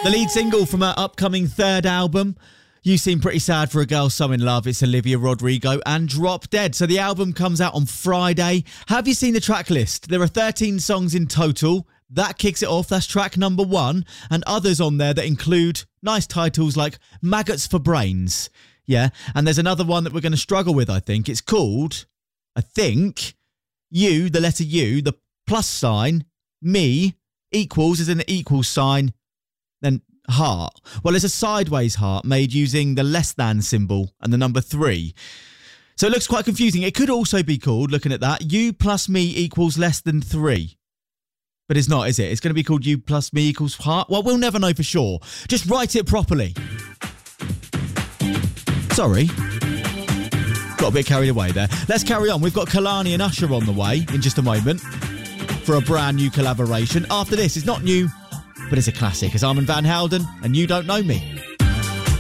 The lead single from her upcoming third album, You Seem Pretty Sad for a Girl So in Love. It's Olivia Rodrigo and Drop Dead. So the album comes out on Friday. Have you seen the track list? There are 13 songs in total. That kicks it off. That's track number 1. And others on there that include nice titles like Maggots for Brains. Yeah. And there's another one that we're going to struggle with, I think. It's called, I think, U, the letter U, the plus sign, me, equals as in the equals sign, then heart. Well, it's a sideways heart made using the less than symbol and the number 3. So it looks quite confusing. It could also be called, looking at that, U plus me equals less than 3. But it's not, is it? It's going to be called U plus me equals heart. Well, we'll never know for sure. Just write it properly. Sorry. Got a bit carried away there. Let's carry on. We've got Kehlani and Usher on the way in just a moment for a brand new collaboration. After this, it's not new, but it's a classic. It's Armand Van Helden, and You Don't Know Me.